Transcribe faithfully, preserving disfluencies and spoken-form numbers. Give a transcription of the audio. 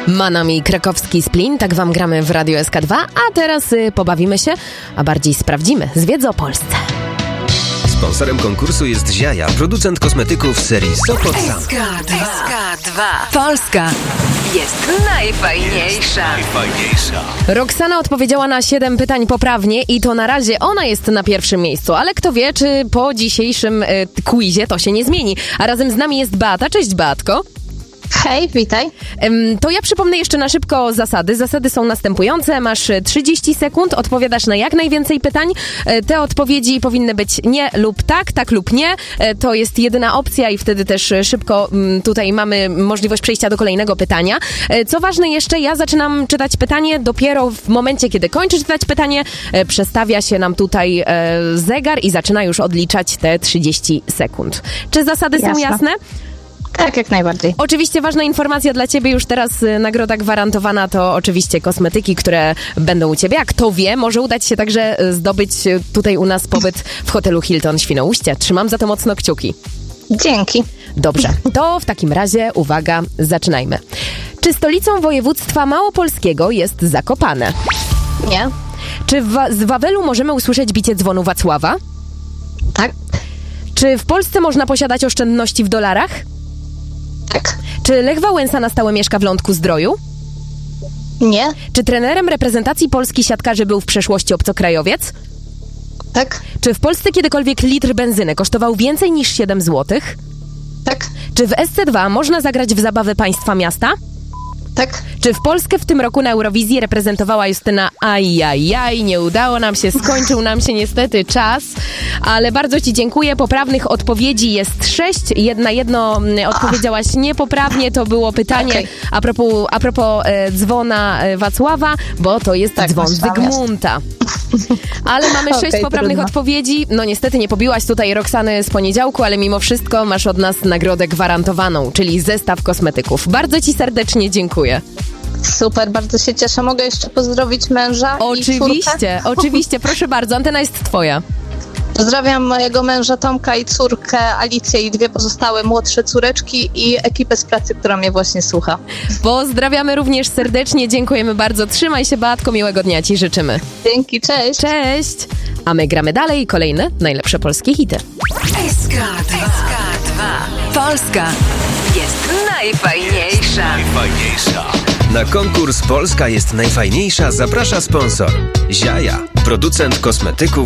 Manami krakowski Splin, tak wam gramy w Radio S K dwa, a teraz y, pobawimy się, a bardziej sprawdzimy z wiedzy o Polsce. Sponsorem konkursu jest Ziaja, producent kosmetyków serii Sopot Sam. S K dwa. Polska jest najfajniejsza. Najfajniejsza. Roxana odpowiedziała na siedem pytań poprawnie i to na razie ona jest na pierwszym miejscu, ale kto wie, czy po dzisiejszym y, quizie to się nie zmieni. A razem z nami jest Beata. Cześć, Beatko. Hej, witaj. To ja przypomnę jeszcze na szybko zasady. Zasady są następujące. Masz trzydzieści sekund, odpowiadasz na jak najwięcej pytań. Te odpowiedzi powinny być nie lub tak, tak lub nie. To jest jedyna opcja i wtedy też szybko tutaj mamy możliwość przejścia do kolejnego pytania. Co ważne jeszcze, ja zaczynam czytać pytanie. Dopiero w momencie, kiedy kończę czytać pytanie, przestawia się nam tutaj zegar i zaczyna już odliczać te trzydzieści sekund. Czy zasady Jasne. są jasne? Tak, jak najbardziej. Oczywiście ważna informacja dla ciebie, już teraz y, nagroda gwarantowana to oczywiście kosmetyki, które będą u ciebie. A kto wie, może udać się także y, zdobyć y, tutaj u nas pobyt w hotelu Hilton Świnoujście. Trzymam za to mocno kciuki. Dzięki. Dobrze, to w takim razie, uwaga, zaczynajmy. Czy stolicą województwa małopolskiego jest Zakopane? Nie. Czy w, z Wawelu możemy usłyszeć bicie dzwonu Wacława? Tak. Czy w Polsce można posiadać oszczędności w dolarach? Tak. Czy Lech Wałęsa na stałe mieszka w Lądku Zdroju? Nie. Czy trenerem reprezentacji Polski siatkarzy był w przeszłości obcokrajowiec? Tak. Czy w Polsce kiedykolwiek litr benzyny kosztował więcej niż siedem złotych? Tak. Czy w S C dwa można zagrać w zabawy państwa miasta? Tak. Czy w Polskę w tym roku na Eurowizji reprezentowała Justyna? Ajajaj, nie udało nam się, skończył nam się niestety czas, ale bardzo ci dziękuję. Poprawnych odpowiedzi jest sześć. Jedna jedno odpowiedziałaś niepoprawnie, to było pytanie Okay. a propos, a propos e, dzwona e, Wacława, bo to jest Tak, dzwon myślałam, Zygmunta. Ale mamy sześć Okej, poprawnych trudno. odpowiedzi. No niestety nie pobiłaś tutaj Roxany z poniedziałku, ale mimo wszystko masz od nas nagrodę gwarantowaną, czyli zestaw kosmetyków. Bardzo ci serdecznie dziękuję. Super, bardzo się cieszę. Mogę jeszcze pozdrowić męża i córkę? Oczywiście, oczywiście, proszę bardzo, antena jest twoja. Pozdrawiam mojego męża Tomka i córkę Alicję i dwie pozostałe młodsze córeczki i ekipę z pracy, która mnie właśnie słucha. Pozdrawiamy również serdecznie, dziękujemy bardzo. Trzymaj się, Beatko, miłego dnia ci życzymy. Dzięki, cześć. Cześć! A my gramy dalej, kolejne najlepsze polskie hity. S K dwa. Polska jest najfajniejsza. Najfajniejsza. Na konkurs Polska jest najfajniejsza zaprasza sponsor Ziaja, producent kosmetyków